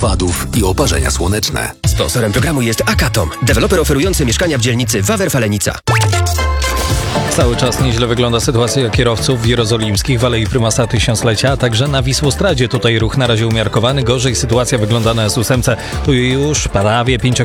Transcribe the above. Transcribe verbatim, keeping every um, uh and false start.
owadów i oparzenia słoneczne. Sponsorem programu jest Akatom, deweloper oferujący mieszkania w dzielnicy Wawer-Falenica. Cały czas nieźle wygląda sytuacja kierowców w Jerozolimskich, w Alei Prymasa Tysiąclecia, a także na Wisłostradzie. Tutaj ruch na razie umiarkowany, gorzej sytuacja wygląda na S ósem. Tu już prawie pięcio